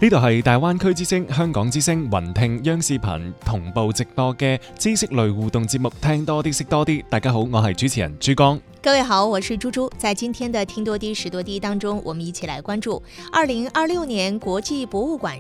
呢度係大灣區之聲、香港之聲、雲聽央視頻同步直播嘅知識類互動節目，聽多啲識多啲。大家好，我係主持人朱江。 各位好，我是猪猪。在今天的聽多啲識多啲當中，我們一起來關注2026年國際博物館